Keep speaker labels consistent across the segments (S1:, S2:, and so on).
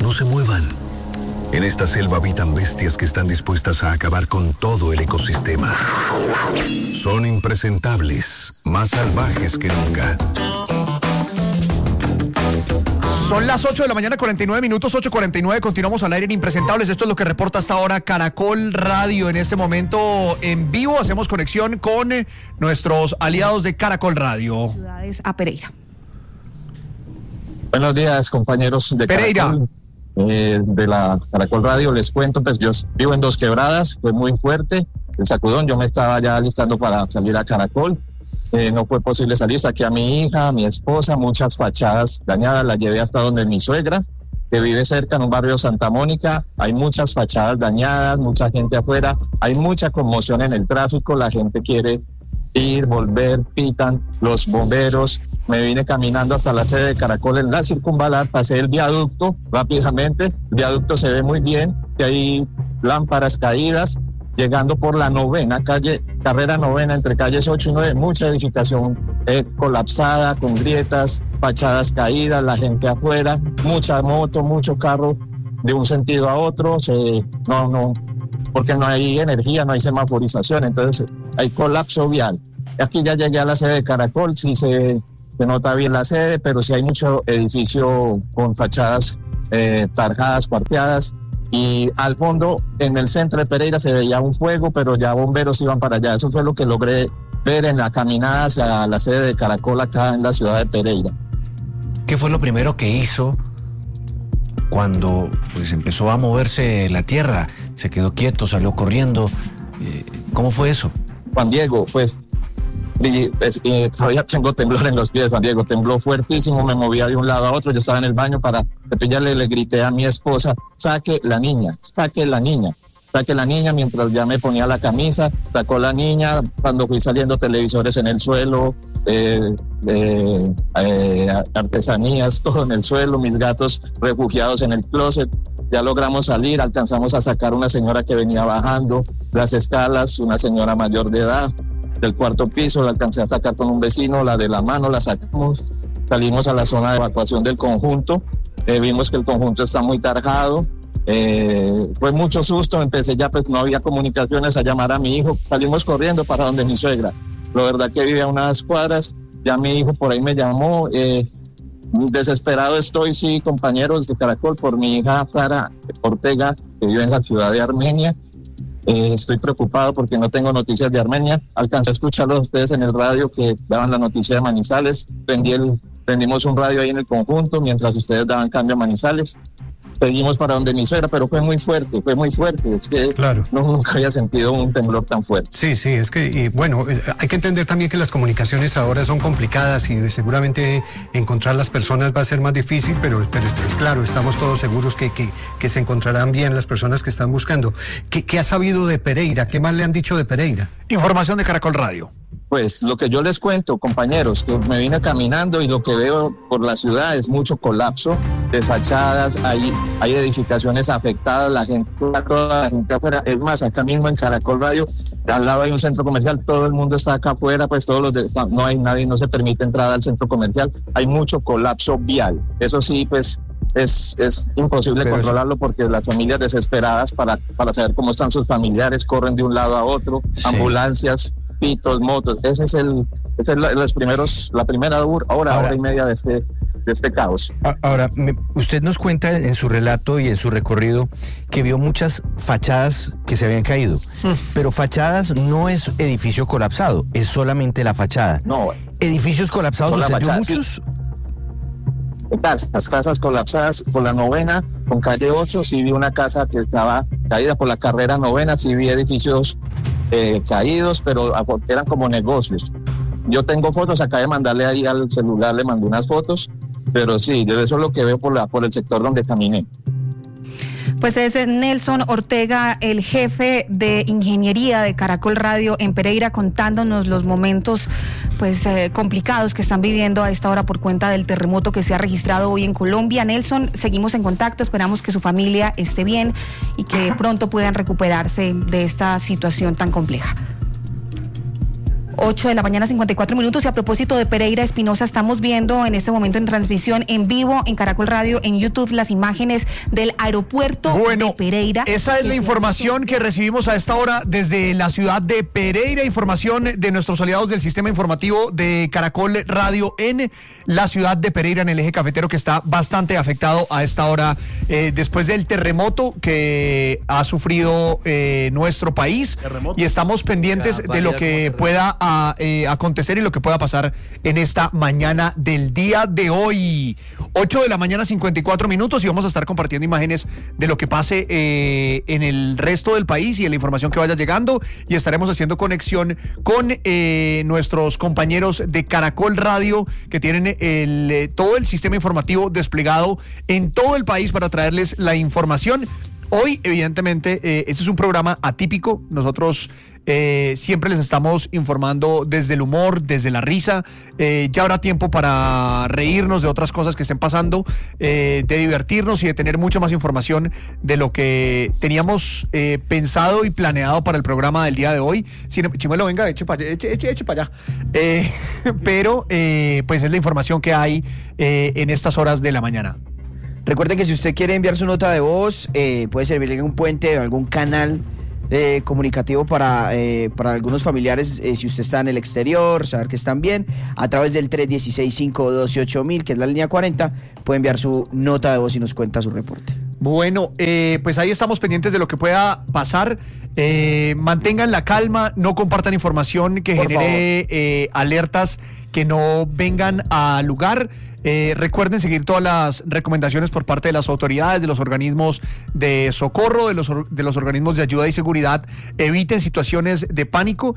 S1: no se muevan. En esta selva habitan bestias que están dispuestas a acabar con todo el ecosistema. Son impresentables, más salvajes que nunca.
S2: Son las 8 de la mañana, 49 minutos, 8:49. Continuamos al aire en Impresentables. Esto es lo que reporta hasta ahora Caracol Radio. En este momento en vivo hacemos conexión con nuestros aliados de Caracol Radio.
S3: Ciudades a Pereira.
S4: Buenos días, compañeros de
S2: Pereira.
S4: Caracol, de la Caracol Radio. Les cuento, pues yo vivo en Dos Quebradas, fue muy fuerte el sacudón. Yo me estaba ya alistando para salir a Caracol. No fue posible salir, saqué a mi hija, a mi esposa, muchas fachadas dañadas, la llevé hasta donde mi suegra, que vive cerca en un barrio de Santa Mónica. Hay muchas fachadas dañadas, mucha gente afuera, hay mucha conmoción en el tráfico, la gente quiere ir, volver, pitan, los bomberos. Me vine caminando hasta la sede de Caracol en la Circunvalar, pasé el viaducto rápidamente, el viaducto se ve muy bien, que hay lámparas caídas. Llegando por la novena, carrera novena, entre calles 8 y 9, mucha edificación colapsada, con grietas, fachadas caídas, la gente afuera, mucha moto, mucho carro de un sentido a otro, porque no hay energía, no hay semaforización, entonces hay colapso vial. Aquí ya llegué a la sede de Caracol, sí se nota bien la sede, pero sí hay mucho edificio con fachadas tarjadas, cuarteadas. Y al fondo, en el centro de Pereira, se veía un fuego, pero ya bomberos iban para allá. Eso fue lo que logré ver en la caminada hacia la sede de Caracol acá en la ciudad de Pereira.
S5: ¿Qué fue lo primero que hizo cuando pues empezó a moverse la tierra? ¿Se quedó quieto, salió corriendo? ¿Cómo fue eso?
S4: Juan Diego, pues todavía tengo temblor en los pies, Juan Diego, tembló fuertísimo, me movía de un lado a otro, yo estaba en el baño para cepillarle, le grité a mi esposa, saque la niña, mientras ya me ponía la camisa, sacó la niña, cuando fui saliendo televisores en el suelo, artesanías, todo en el suelo, mis gatos refugiados en el closet. Ya logramos salir, alcanzamos a sacar una señora que venía bajando las escalas, una señora mayor de edad, del cuarto piso, la alcancé a sacar con un vecino, la de la mano la sacamos, salimos a la zona de evacuación del conjunto, vimos que el conjunto está muy tarjado, fue mucho susto, empecé ya, pues no había comunicaciones, a llamar a mi hijo, salimos corriendo para donde mi suegra, la verdad que vive a unas cuadras, ya mi hijo por ahí me llamó, desesperado estoy, sí, compañeros de Caracol, por mi hija Sara Ortega, que vive en la ciudad de Armenia. Estoy preocupado porque no tengo noticias de Armenia. Alcancé a escucharlos ustedes en el radio que daban la noticia de Manizales. Prendimos un radio ahí en el conjunto mientras ustedes daban cambio a Manizales. Seguimos para donde mi suegra, pero fue muy fuerte. Es que claro, nunca había sentido un temblor tan fuerte.
S6: Sí, es que, y bueno, hay que entender también que las comunicaciones ahora son complicadas y seguramente encontrar las personas va a ser más difícil, pero claro, estamos todos seguros que se encontrarán bien las personas que están buscando. ¿Qué ha sabido de Pereira? ¿Qué más le han dicho de Pereira?
S2: Información de Caracol Radio.
S4: Pues lo que yo les cuento, compañeros, que me vine caminando y lo que veo por la ciudad es mucho colapso, deshachadas, hay edificaciones afectadas, toda la gente afuera. Es más, acá mismo en Caracol Radio, al lado hay un centro comercial, todo el mundo está acá afuera, pues no hay nadie, no se permite entrada al centro comercial, hay mucho colapso vial. Eso sí, pues es imposible controlarlo porque las familias desesperadas para saber cómo están sus familiares corren de un lado a otro, sí. Ambulancias, pitos, motos, esa es la primera hora y media de este caos.
S5: Ahora, usted nos cuenta en su relato y en su recorrido que vio muchas fachadas que se habían caído, pero fachadas no es edificio colapsado, es solamente la fachada.
S4: No.
S5: ¿Edificios colapsados usted vio muchos?
S4: Las casas colapsadas por la novena, con calle 8, sí vi una casa que estaba caída por la carrera novena, sí vi edificios caídos, pero eran como negocios. Yo tengo fotos, acá de mandarle ahí al celular, le mandé unas fotos, pero sí, eso es lo que veo por el sector donde caminé.
S3: Pues es Nelson Ortega, el jefe de ingeniería de Caracol Radio en Pereira, contándonos los momentos complicados que están viviendo a esta hora por cuenta del terremoto que se ha registrado hoy en Colombia. Nelson, seguimos en contacto, esperamos que su familia esté bien y que pronto puedan recuperarse de esta situación tan compleja. 8 de la mañana, 54 minutos. Y a propósito de Pereira Espinosa, estamos viendo en este momento en transmisión en vivo en Caracol Radio, en YouTube, las imágenes del aeropuerto de Pereira.
S2: Esa es la información que recibimos a esta hora desde la ciudad de Pereira. Información de nuestros aliados del sistema informativo de Caracol Radio en la ciudad de Pereira, en el eje cafetero, que está bastante afectado a esta hora después del terremoto que ha sufrido nuestro país. Y estamos pendientes de lo que pueda acontecer y lo que pueda pasar en esta mañana del día de hoy. 8 de la mañana, 54 minutos, y vamos a estar compartiendo imágenes de lo que pase en el resto del país y en la información que vaya llegando, y estaremos haciendo conexión con nuestros compañeros de Caracol Radio, que tienen todo el sistema informativo desplegado en todo el país para traerles la información. Hoy, evidentemente, este es un programa atípico. Nosotros siempre les estamos informando desde el humor, desde la risa. Ya habrá tiempo para reírnos de otras cosas que estén pasando, de divertirnos y de tener mucha más información de lo que teníamos pensado y planeado para el programa del día de hoy. Chimuelo, venga, eche para allá. Pero pues es la información que hay en estas horas de la mañana.
S7: Recuerden que si usted quiere enviar su nota de voz, puede servirle un puente o algún canal comunicativo para algunos familiares, si usted está en el exterior, saber que están bien, a través del 316-512-8000, que es la línea 40, puede enviar su nota de voz y nos cuenta su reporte.
S2: Bueno, pues ahí estamos pendientes de lo que pueda pasar. Mantengan la calma, no compartan información que genere alertas que no vengan al lugar. Recuerden seguir todas las recomendaciones por parte de las autoridades, de los organismos de socorro, de los organismos de ayuda y seguridad. Eviten situaciones de pánico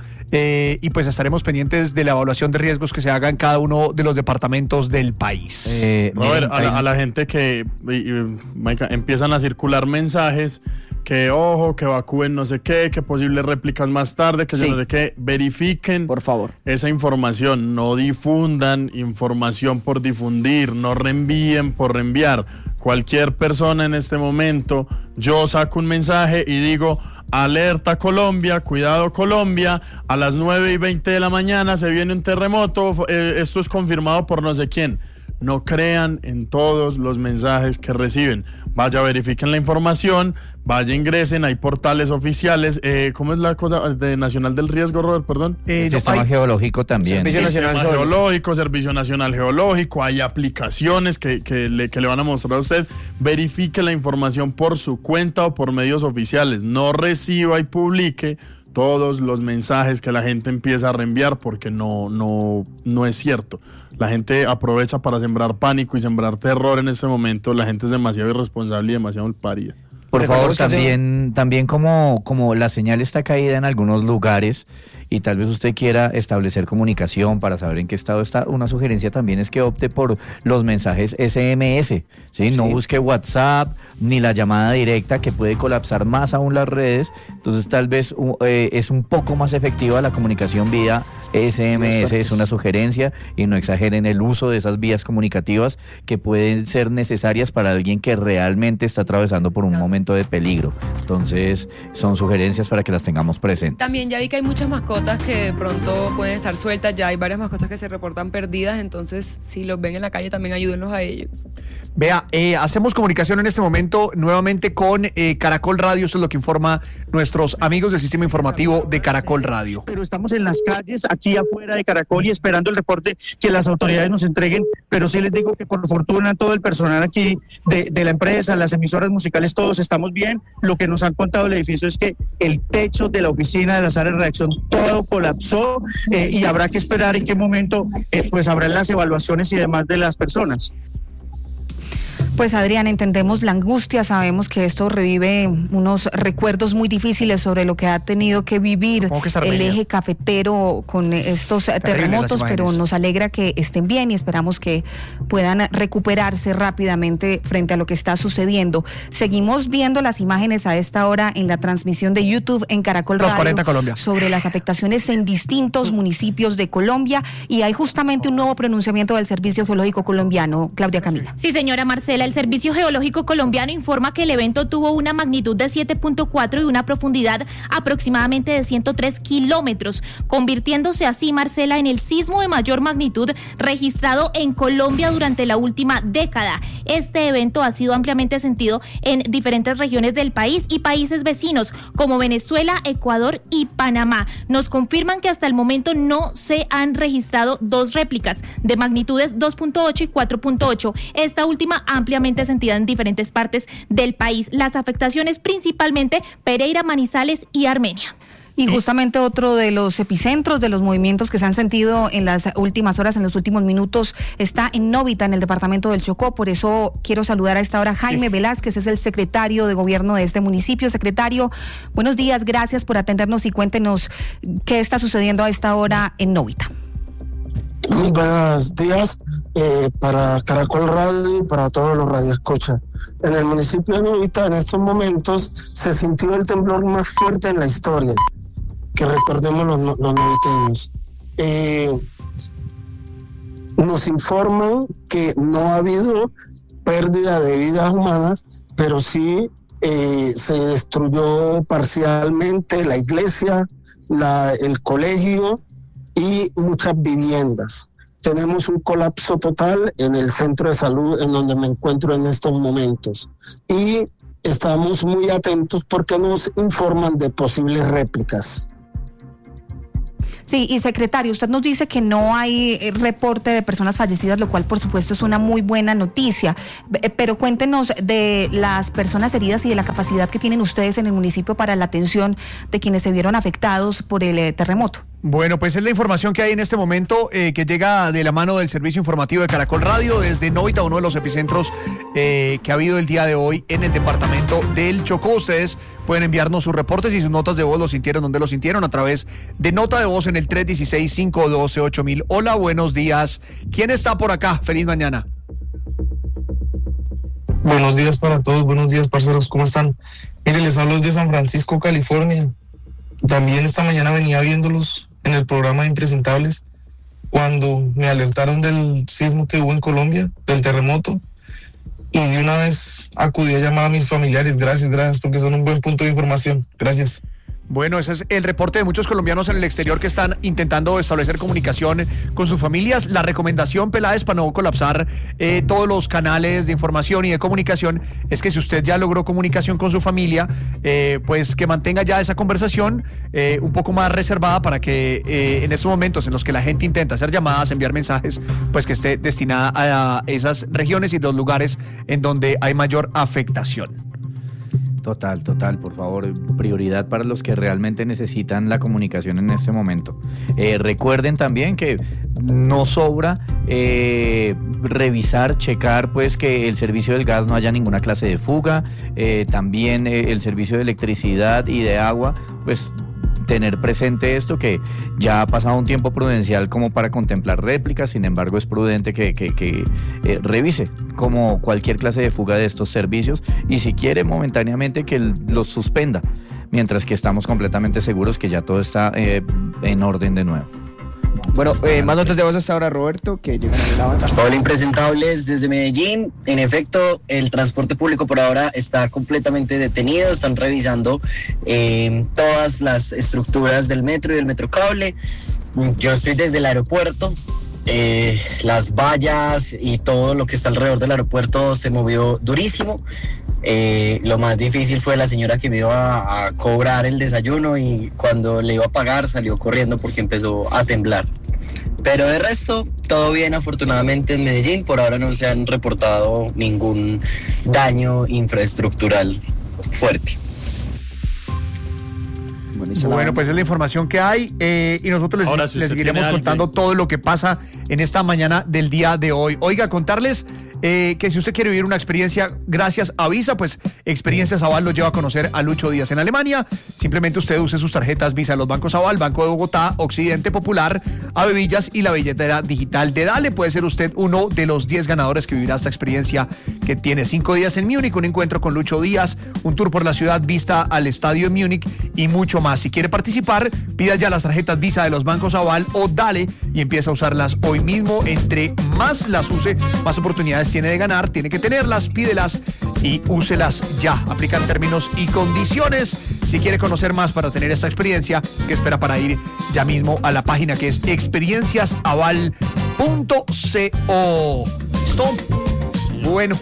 S2: y pues estaremos pendientes de la evaluación de riesgos que se haga en cada uno de los departamentos del país.
S8: Robert, a la gente que empiezan a circular mensajes que ojo, que evacúen no sé qué, que posibles réplicas más tarde, que no sé qué, verifiquen
S7: por favor
S8: esa información, no difundan información por difundir, no reenvíen por reenviar. Cualquier persona en este momento, yo saco un mensaje y digo: alerta Colombia, cuidado Colombia, a las 9:20 de la mañana se viene un terremoto, esto es confirmado por no sé quién. No crean en todos los mensajes que reciben. Vaya, verifiquen la información, vaya, ingresen, hay portales oficiales. ¿Cómo es la cosa de Nacional del Riesgo, Robert? Perdón.
S5: Sistema Geológico también.
S8: Sistema Geológico, Servicio Nacional Geológico, hay aplicaciones que le van a mostrar a usted. Verifique la información por su cuenta o por medios oficiales. No reciba y publique todos los mensajes que la gente empieza a reenviar, porque no es cierto. La gente aprovecha para sembrar pánico y sembrar terror en este momento. La gente es demasiado irresponsable y demasiado malparida.
S5: Por favor, también como la señal está caída en algunos lugares y tal vez usted quiera establecer comunicación para saber en qué estado está, una sugerencia también es que opte por los mensajes SMS, ¿sí? No busque WhatsApp ni la llamada directa, que puede colapsar más aún las redes. Entonces tal vez es un poco más efectiva la comunicación vía SMS, es una sugerencia, y no exageren el uso de esas vías comunicativas que pueden ser necesarias para alguien que realmente está atravesando por un momento de peligro. Entonces son sugerencias para que las tengamos presentes.
S9: También ya vi que hay muchas mascotas que de pronto pueden estar sueltas, ya hay varias mascotas que se reportan perdidas, entonces si los ven en la calle también ayúdenlos a ellos.
S2: Vea, hacemos comunicación en este momento nuevamente con Caracol Radio. Esto es lo que informa nuestros amigos del sistema informativo de Caracol Radio.
S10: Pero estamos en las calles, aquí afuera de Caracol, y esperando el reporte que las autoridades nos entreguen, pero sí les digo que por fortuna todo el personal aquí de la empresa, las emisoras musicales, todos estamos bien. Lo que nos han contado del edificio es que el techo de la oficina de la sala de redacción todo colapsó, y habrá que esperar en qué momento pues habrán las evaluaciones y demás de las personas.
S3: Pues Adrián, entendemos la angustia, sabemos que esto revive unos recuerdos muy difíciles sobre lo que ha tenido que vivir el eje cafetero con estos terremotos, pero nos alegra que estén bien y esperamos que puedan recuperarse rápidamente frente a lo que está sucediendo. Seguimos viendo las imágenes a esta hora en la transmisión de YouTube en Caracol Radio
S2: 40 Colombia,
S3: sobre las afectaciones en distintos municipios de Colombia, y hay justamente un nuevo pronunciamiento del Servicio Geológico Colombiano. Claudia Camila.
S11: Sí, señora Marcela. Venezuela, el Servicio Geológico Colombiano informa que el evento tuvo una magnitud de 7.4 y una profundidad aproximadamente de 103 kilómetros, convirtiéndose así, Marcela, en el sismo de mayor magnitud registrado en Colombia durante la última década. Este evento ha sido ampliamente sentido en diferentes regiones del país y países vecinos como Venezuela, Ecuador y Panamá. Nos confirman que hasta el momento no se han registrado dos réplicas de magnitudes 2.8 y 4.8, esta última ampliamente sentida en diferentes partes del país. Las afectaciones principalmente Pereira, Manizales y Armenia.
S3: Y justamente otro de los epicentros de los movimientos que se han sentido en las últimas horas, en los últimos minutos, está en Novita, en el departamento del Chocó. Por eso quiero saludar a esta hora a Jaime Velázquez, es el secretario de gobierno de este municipio. Secretario, buenos días, gracias por atendernos y cuéntenos qué está sucediendo a esta hora en Novita.
S12: Muy buenos días para Caracol Radio y para todos los radioescuchas. En el municipio de Novita, en estos momentos, se sintió el temblor más fuerte en la historia, que recordemos los noviteños. Nos informan que no ha habido pérdida de vidas humanas, pero sí se destruyó parcialmente la iglesia, el colegio y muchas viviendas. Tenemos un colapso total en el centro de salud en donde me encuentro en estos momentos y estamos muy atentos porque nos informan de posibles réplicas.
S3: Sí, y secretario, usted nos dice que no hay reporte de personas fallecidas, lo cual por supuesto es una muy buena noticia, pero cuéntenos de las personas heridas y de la capacidad que tienen ustedes en el municipio para la atención de quienes se vieron afectados por el terremoto.
S2: Bueno, pues es la información que hay en este momento que llega de la mano del servicio informativo de Caracol Radio desde Novita, uno de los epicentros que ha habido el día de hoy en el departamento del Chocó. Ustedes pueden enviarnos sus reportes y sus notas de voz, lo sintieron, donde lo sintieron, a través de nota de voz en el 316-512-8000. Hola, buenos días. ¿Quién está por acá? Feliz mañana.
S13: Buenos días para todos, buenos días, parceros, ¿cómo están? Miren, les hablo desde San Francisco, California. También esta mañana venía viéndolos en el programa de Impresentables cuando me alertaron del sismo que hubo en Colombia, del terremoto, y de una vez acudí a llamar a mis familiares. Gracias, porque son un buen punto de información. Gracias.
S2: Bueno, ese es el reporte de muchos colombianos en el exterior que están intentando establecer comunicación con sus familias. La recomendación, Peláez, para no colapsar todos los canales de información y de comunicación, es que si usted ya logró comunicación con su familia, pues que mantenga ya esa conversación un poco más reservada para que en estos momentos en los que la gente intenta hacer llamadas, enviar mensajes, pues que esté destinada a esas regiones y los lugares en donde hay mayor afectación.
S5: Total, por favor, prioridad para los que realmente necesitan la comunicación en este momento. Recuerden también que no sobra revisar, checar pues que el servicio del gas no haya ninguna clase de fuga, también el servicio de electricidad y de agua, pues tener presente esto, que ya ha pasado un tiempo prudencial como para contemplar réplicas. Sin embargo, es prudente que revise como cualquier clase de fuga de estos servicios y si quiere momentáneamente que los suspenda, mientras que estamos completamente seguros que ya todo está en orden de nuevo.
S7: Bueno, más notas de voz hasta ahora, Roberto, que llegan a la banda.
S14: Hola, Impresentables desde Medellín. En efecto, el transporte público por ahora está completamente detenido. Están revisando todas las estructuras del metro y del metrocable. Yo estoy desde el aeropuerto. Las vallas y todo lo que está alrededor del aeropuerto se movió durísimo. Lo más difícil fue la señora que me iba a cobrar el desayuno y cuando le iba a pagar salió corriendo porque empezó a temblar. Pero de resto, todo bien afortunadamente en Medellín. Por ahora no se han reportado ningún daño infraestructural fuerte.
S2: Bueno, pues es la información que hay y nosotros les seguiremos contando todo lo que pasa en esta mañana del día de hoy. Oiga, contarles que si usted quiere vivir una experiencia gracias a Visa, pues Experiencias Aval lo lleva a conocer a Lucho Díaz en Alemania. Simplemente usted use sus tarjetas Visa de los bancos Aval, Banco de Bogotá, Occidente Popular, Avevillas y la billetera digital de Dale. Puede ser usted uno de los 10 ganadores que vivirá esta experiencia que tiene 5 días en Múnich, un encuentro con Lucho Díaz, un tour por la ciudad, vista al estadio de Múnich y mucho más. Si quiere participar, pida ya las tarjetas Visa de los bancos Aval o Dale y empieza a usarlas hoy mismo. Entre más las use, más oportunidades tiene de ganar. Tiene que tenerlas, pídelas y úselas ya. Aplican términos y condiciones. Si quiere conocer más para tener esta experiencia, ¿qué espera para ir ya mismo a la página que es experienciasaval.co? ¿Listo?
S8: Sí.
S2: Bueno.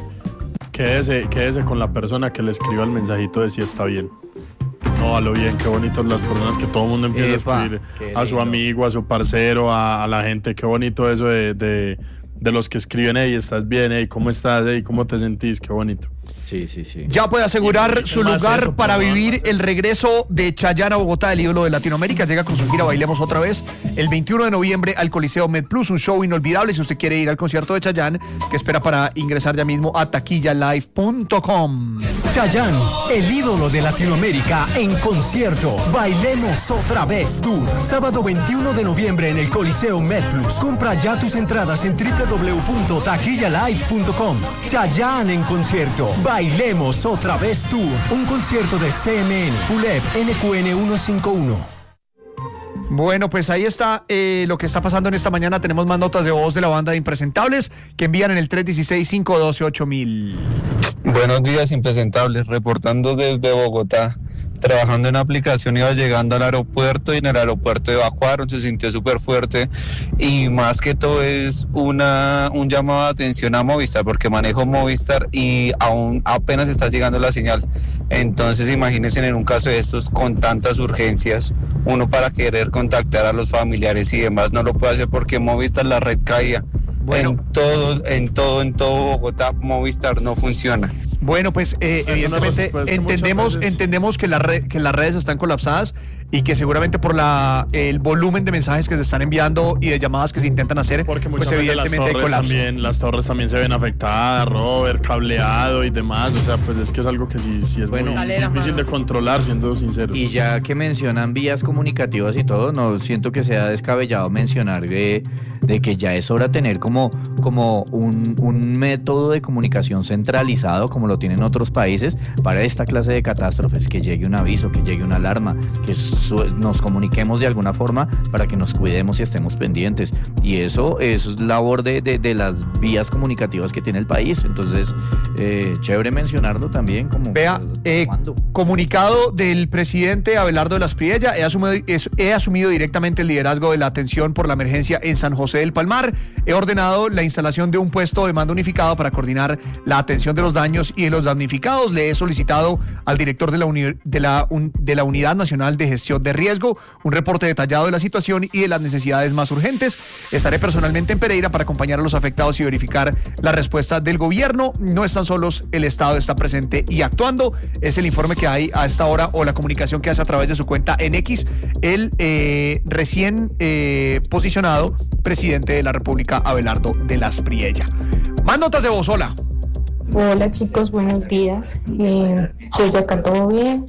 S8: Quédese con la persona que le escriba el mensajito de si está bien. No, a lo bien, qué bonitas las personas que todo el mundo empieza a escribir a su amigo, a su parcero, a la gente. Qué bonito eso de los que escriben, hey, ¿estás bien? Hey, ¿cómo estás? Hey, ¿cómo te sentís? Qué bonito.
S5: Sí.
S2: Ya puede asegurar su lugar para vivir el regreso de Chayanne a Bogotá, el ídolo de Latinoamérica. Llega con su gira Bailemos Otra Vez el 21 de noviembre al Coliseo MedPlus, un show inolvidable. Si usted quiere ir al concierto de Chayanne, que espera para ingresar ya mismo a taquillalive.com.
S15: Chayanne, el ídolo de Latinoamérica, en concierto. Bailemos Otra Vez Tour. Sábado 21 de noviembre en el Coliseo MedPlus. Compra ya tus entradas en www.taquillalive.com. Chayanne en concierto. Bailemos Otra Vez Tour. Un concierto de CMN, ULEP, NQN 151.
S2: Bueno, pues ahí está lo que está pasando en esta mañana. Tenemos más notas de voz de la banda de Impresentables que envían en el 316-512-8000.
S16: Buenos días, Impresentables, reportando desde Bogotá. Trabajando en aplicación, iba llegando al aeropuerto y en el aeropuerto evacuaron, se sintió súper fuerte y más que todo es un llamado de atención a Movistar, porque manejo Movistar y aún apenas está llegando la señal. Entonces imagínense en un caso de estos con tantas urgencias, uno para querer contactar a los familiares y demás no lo puede hacer porque Movistar la red caía. Bueno. En todo Bogotá Movistar no funciona.
S2: Bueno, pues evidentemente entendemos que las redes están colapsadas y que seguramente por el volumen de mensajes que se están enviando y de llamadas que se intentan hacer,
S8: porque
S2: pues evidentemente hay colapso.
S8: Las torres también se ven afectadas, Robert, cableado y demás. O sea, pues es que es algo que sí es muy difícil de controlar, siendo sinceros.
S5: Y ya que mencionan vías comunicativas y todo, no siento que sea descabellado mencionar de que ya es hora de tener como un método de comunicación centralizado, como lo tienen otros países, para esta clase de catástrofes, que llegue un aviso, que llegue una alarma, que nos comuniquemos de alguna forma para que nos cuidemos y estemos pendientes. Y eso es labor de las vías comunicativas que tiene el país. Entonces, chévere mencionarlo también.
S2: Vea, comunicado del presidente Abelardo de las Priella: he asumido directamente el liderazgo de la atención por la emergencia en San José del Palmar. He ordenado la instalación de un puesto de mando unificado para coordinar la atención de los daños y de los damnificados. Le he solicitado al director de la Unidad Nacional de Gestión de Riesgo un reporte detallado de la situación y de las necesidades más urgentes. Estaré personalmente en Pereira para acompañar a los afectados y verificar la respuesta del gobierno. No están solos, el Estado está presente y actuando. Es el informe que hay a esta hora, o la comunicación que hace a través de su cuenta en X el recién posicionado presidente de la República, Abelardo de las Priella. Más notas de voz, hola.
S17: Hola chicos, buenos días. Desde acá todo bien.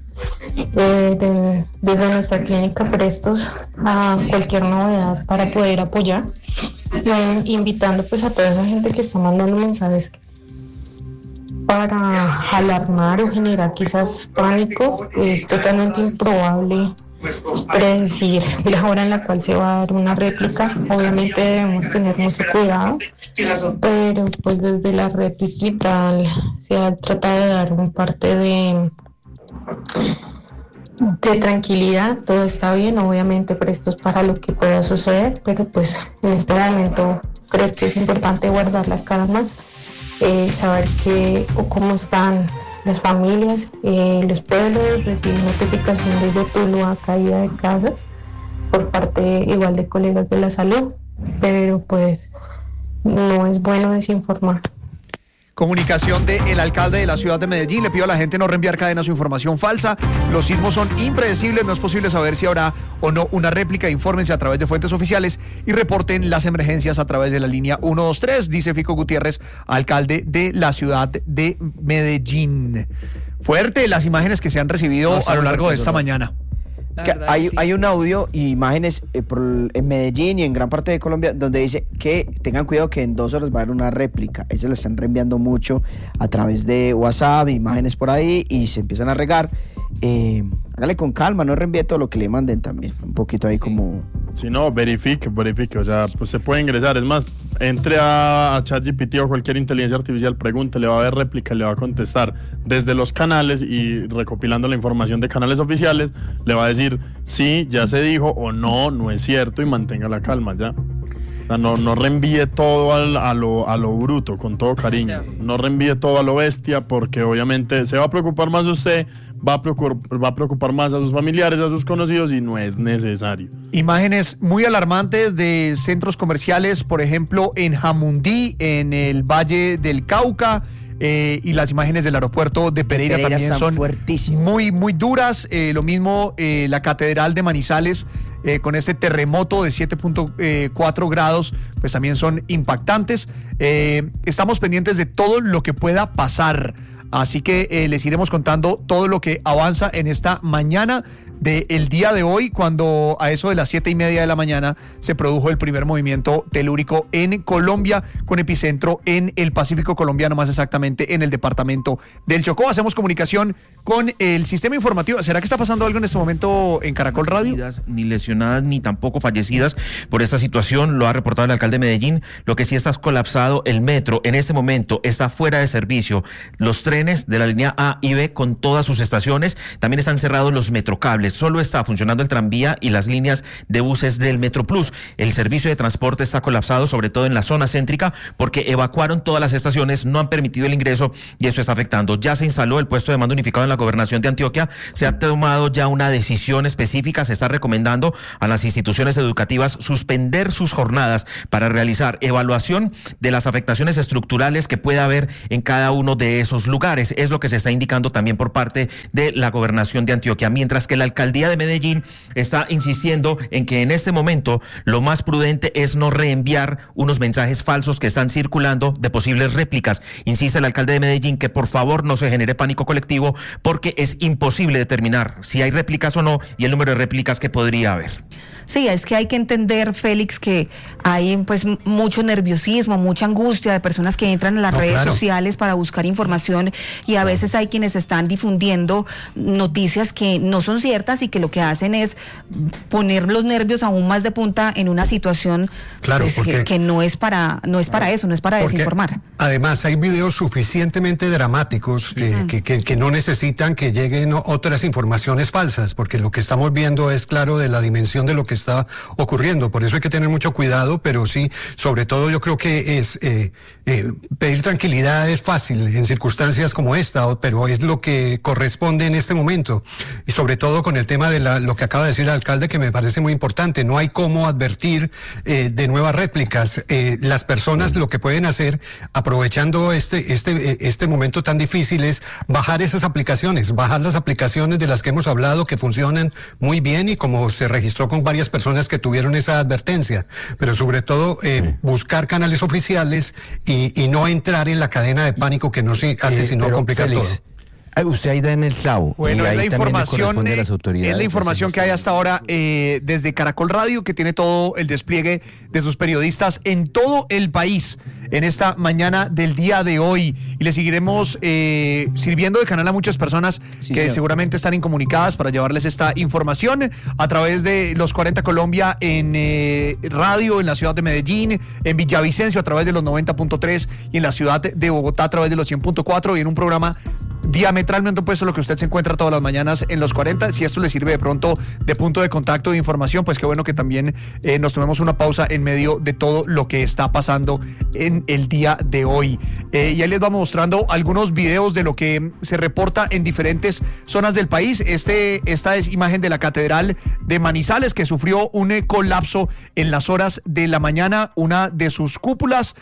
S17: Desde nuestra clínica prestos a cualquier novedad para poder apoyar. Invitando pues a toda esa gente que está mandando mensajes para alarmar o generar quizás pánico. Es totalmente improbable predecir la hora en la cual se va a dar una réplica. Obviamente debemos tener mucho cuidado, pero pues desde la red distrital se ha tratado de dar un parte de tranquilidad. Todo está bien, obviamente prestos para lo que pueda suceder, pero pues en este momento creo que es importante guardar la calma, saber cómo están las familias, los pueblos. Recibí notificación desde Tuluá, caída de casas por parte igual de colegas de la salud, pero pues no es bueno desinformar.
S2: Comunicación del alcalde de la ciudad de Medellín: le pido a la gente no reenviar cadenas o información falsa. Los sismos son impredecibles, no es posible saber si habrá o no una réplica. Infórmense a través de fuentes oficiales y reporten las emergencias a través de la línea 123, dice Fico Gutiérrez, alcalde de la ciudad de Medellín. Fuerte las imágenes que se han recibido a lo largo de esta mañana.
S7: Es que hay un audio y imágenes en Medellín y en gran parte de Colombia donde dice que tengan cuidado que en 2 horas va a haber una réplica. Eso le están reenviando mucho a través de WhatsApp, imágenes por ahí, y se empiezan a regar. Hágale con calma, no reenvíe todo lo que le manden también. Un poquito ahí como
S8: Si no, verifique, o sea, pues se puede ingresar. Es más, entre a ChatGPT o cualquier inteligencia artificial, pregúntele, va a ver réplica, le va a contestar desde los canales y recopilando la información de canales oficiales, le va a decir sí, ya se dijo, o no, no es cierto, y mantenga la calma ya. O sea, no reenvíe todo a lo bruto, con todo cariño. No reenvíe todo a lo bestia, porque obviamente se va a preocupar más usted, va a preocupar más a sus familiares, a sus conocidos, y no es necesario.
S2: Imágenes muy alarmantes de centros comerciales, por ejemplo, en Jamundí, en el Valle del Cauca. Y las imágenes del aeropuerto de Pereira también son muy, muy duras. Lo mismo la Catedral de Manizales, con este terremoto de 7.4 grados, pues también son impactantes. Estamos pendientes de todo lo que pueda pasar. Así que les iremos contando todo lo que avanza en esta mañana del día de hoy, cuando a eso de las 7:30 de la mañana se produjo el primer movimiento telúrico en Colombia, con epicentro en el Pacífico colombiano, más exactamente en el departamento del Chocó. Hacemos comunicación con el sistema informativo. ¿Será que está pasando algo en este momento en Caracol Radio?
S18: Ni lesionadas ni tampoco fallecidas por esta situación, lo ha reportado el alcalde de Medellín. Lo que sí está colapsado el metro. En este momento está fuera de servicio los trenes de la línea A y B con todas sus estaciones. También están cerrados los metrocables. Solo está funcionando el tranvía y las líneas de buses del Metro Plus. El servicio de transporte está colapsado, sobre todo en la zona céntrica, porque evacuaron todas las estaciones, no han permitido el ingreso y eso está afectando. Ya se instaló el puesto de mando unificado en la gobernación de Antioquia. Se ha tomado ya una decisión específica. Se está recomendando a las instituciones educativas suspender sus jornadas para realizar evaluación de las afectaciones estructurales que pueda haber en cada uno de esos lugares. Es lo que se está indicando también por parte de la gobernación de Antioquia, mientras que la alcaldía de Medellín está insistiendo en que en este momento lo más prudente es no reenviar unos mensajes falsos que están circulando de posibles réplicas. Insiste el alcalde de Medellín que por favor no se genere pánico colectivo, porque es imposible determinar si hay réplicas o no y el número de réplicas que podría haber.
S3: Sí, es que hay que entender, Félix, que hay pues mucho nerviosismo, mucha angustia de personas que entran en las redes sociales para buscar información, y a veces hay quienes están difundiendo noticias que no son ciertas y que lo que hacen es poner los nervios aún más de punta en una situación pues, que no es para eso, no es para desinformar.
S6: Además, hay videos suficientemente dramáticos que no necesitan que lleguen otras informaciones falsas, porque lo que estamos viendo es claro de la dimensión de lo que está ocurriendo. Por eso hay que tener mucho cuidado, pero sí, sobre todo yo creo que es pedir tranquilidad es fácil en circunstancias como esta, pero es lo que corresponde en este momento. Y sobre todo con el tema de lo que acaba de decir el alcalde, que me parece muy importante. No hay cómo advertir de nuevas réplicas. Las personas lo que pueden hacer, aprovechando este momento tan difícil, es bajar esas aplicaciones, bajar las aplicaciones de las que hemos hablado, que funcionan muy bien, y como se registró con varias personas que tuvieron esa advertencia, pero sobre todo buscar canales oficiales y no entrar en la cadena de pánico que no se hace sino complicar todo.
S19: Usted ahí da en el clavo.
S2: Bueno,
S19: y ahí
S2: es la información,
S19: a las autoridades,
S2: es la información que hay hasta ahora desde Caracol Radio, que tiene todo el despliegue de sus periodistas en todo el país en esta mañana del día de hoy. Y le seguiremos sirviendo de canal a muchas personas que seguramente están incomunicadas para llevarles esta información a través de los 40 Colombia en radio en la ciudad de Medellín, en Villavicencio a través de los 90.3 y en la ciudad de Bogotá a través de los 100.4, y en un programa diametralmente opuesto a lo que usted se encuentra todas las mañanas en los 40. Si esto le sirve de pronto de punto de contacto de información, pues qué bueno que también nos tomemos una pausa en medio de todo lo que está pasando en el día de hoy. Y ahí les vamos mostrando algunos videos de lo que se reporta en diferentes zonas del país. Esta es imagen de la Catedral de Manizales, que sufrió un colapso en las horas de la mañana, una de sus cúpulas.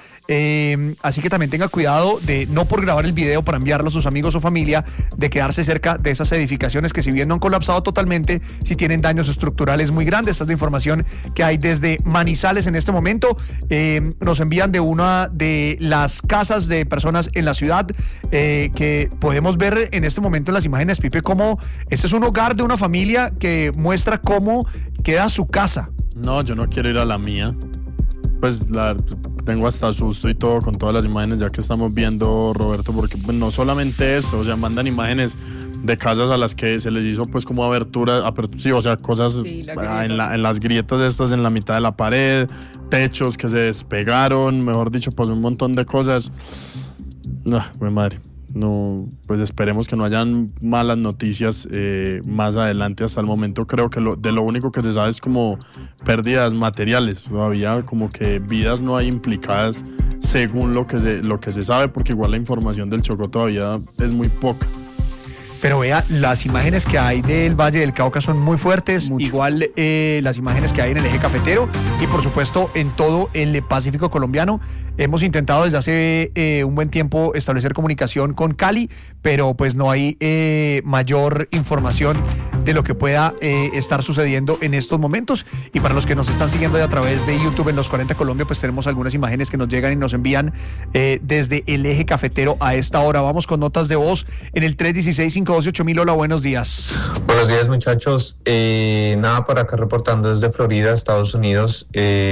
S2: Así que también tenga cuidado de no por grabar el video para enviarlo a sus amigos o familia, de quedarse cerca de esas edificaciones que, si bien no han colapsado totalmente, sí tienen daños estructurales muy grandes. Esta es la información que hay desde Manizales en este momento. Nos envían de una de las casas de personas en la ciudad, que podemos ver en este momento en las imágenes, Pipe, como este es un hogar de una familia que muestra cómo queda su casa.
S8: No, yo no quiero ir a la mía. Pues tengo hasta susto y todo con todas las imágenes ya que estamos viendo, Roberto, porque pues, no solamente eso, o sea, mandan imágenes de casas a las que se les hizo pues como abertura, sí, o sea, cosas en las grietas estas en la mitad de la pared, techos que se despegaron, mejor dicho, pues un montón de cosas. Güey madre. No, pues esperemos que no hayan malas noticias más adelante. Hasta el momento creo que lo único que se sabe es como pérdidas materiales. Todavía como que vidas no hay implicadas según lo que se sabe, porque igual la información del Chocó todavía es muy poca.
S2: Pero vea, las imágenes que hay del Valle del Cauca son muy fuertes, igual las imágenes que hay en el eje cafetero y por supuesto en todo el Pacífico colombiano. Hemos intentado desde hace un buen tiempo establecer comunicación con Cali, pero pues no hay mayor información de lo que pueda estar sucediendo en estos momentos. Y para los que nos están siguiendo a través de YouTube en Los 40 Colombia, pues tenemos algunas imágenes que nos llegan y nos envían desde el eje cafetero a esta hora. Vamos con notas de voz en el 316-512-8000. Hola, buenos días.
S20: Buenos días, muchachos. Nada, por acá reportando desde Florida, Estados Unidos.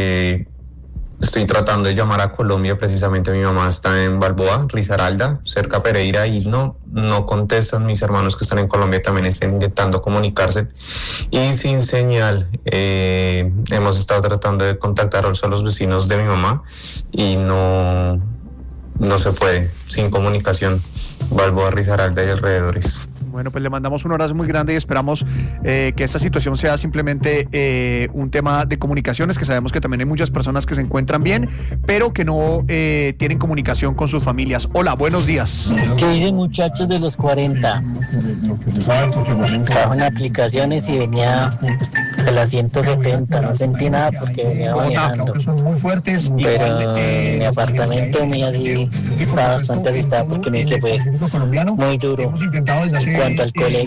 S20: Estoy tratando de llamar a Colombia, precisamente mi mamá está en Balboa, Risaralda, cerca de Pereira, y no contestan. Mis hermanos que están en Colombia también están intentando comunicarse y sin señal. Hemos estado tratando de contactar a los vecinos de mi mamá y no se puede, sin comunicación. Balboa, Risaralda y alrededores.
S2: Bueno, pues le mandamos un abrazo muy grande y esperamos que esta situación sea simplemente un tema de comunicaciones, que sabemos que también hay muchas personas que se encuentran bien, pero que no tienen comunicación con sus familias. Hola, buenos días.
S21: ¿Qué dicen, muchachos de los 40? Trabajo en aplicaciones y venía de las 170, no sentí nada porque venía manejando.
S2: Son muy fuertes.
S21: Pero mi apartamento muy así, está bastante asustado porque me fue muy duro. En cuanto al colegio,